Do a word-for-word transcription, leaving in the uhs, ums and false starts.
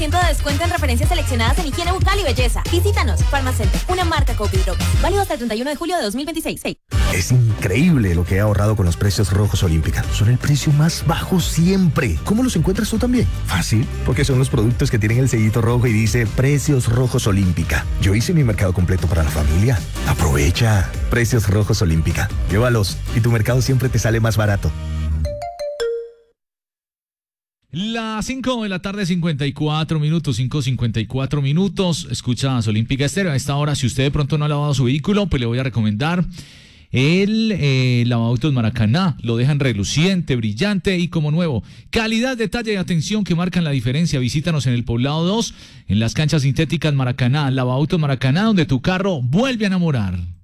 ciento de descuento en referencias seleccionadas en higiene bucal y belleza. Visítanos, Farmacenter, una marca Copi Drogas. Válido hasta el treinta y uno de julio de dos mil veintiséis. Hey. Es increíble lo que he ahorrado con los precios rojos Olímpica. Son el precio más bajo siempre. ¿Cómo los encuentras tú también? Fácil, porque son los productos que tienen el sellito rojo y dice Precios Rojos Olímpica. Yo hice mi mercado completo para la familia. Aprovecha. Precios Rojos Olímpica. Llévalos y tu mercado siempre te sale más barato. Las cinco de la tarde, cincuenta y cuatro minutos, cinco cincuenta y cuatro minutos. Escuchas Olímpica Estéreo. A esta hora, si usted de pronto no ha lavado su vehículo, pues le voy a recomendar el eh, lavautos Maracaná. Lo dejan reluciente, brillante y como nuevo. Calidad, detalle y atención que marcan la diferencia. Visítanos en el Poblado dos, en las canchas sintéticas Maracaná. Lavautos Maracaná, donde tu carro vuelve a enamorar.